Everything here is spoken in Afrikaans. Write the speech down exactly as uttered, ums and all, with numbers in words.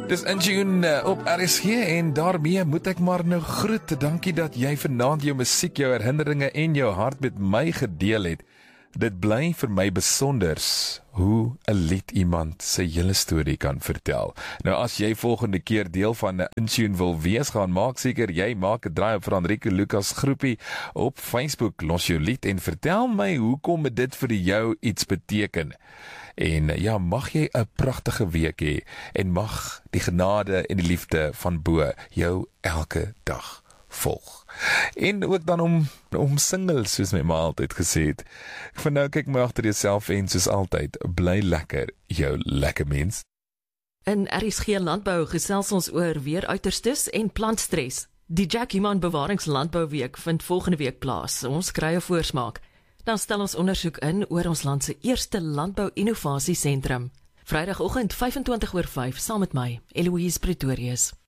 Dis Intune op R S G en daarmee moet ek maar nou groet. Dankie dat jy vanaand jou musiek, jou herinneringe en jou hart met my gedeel het. Dit bly vir my besonders hoe 'n lied iemand sy hele storie kan vertel. Nou as jy volgende keer deel van 'n Intune wil wees, gaan maak seker jy maak 'n draai op vir Enrique Lucas groepie op Facebook. Los jou lied en vertel my hoekom dit vir jou iets beteken. En ja, mag jy 'n pragtige week hê en mag die genade en die liefde van bo jou elke dag volg. En ook dan om, om singles, soos my ma altyd gesê het. Vir nou kyk my agter jouself en soos altyd, bly lekker, jou lekker mens. In R S G Landbou gesels ons oor weeruiterstes en plantstres. Die Jack Human Bewaringslandbouweek vind volgende week plaas. Ons kry 'n voorsmaak. Dan stel ons ondersoek in oor ons land se eerste landbou-innovasiesentrum. Vrydagoggend vyf en twintig oor vyf saam met my, Eloise Pretorius.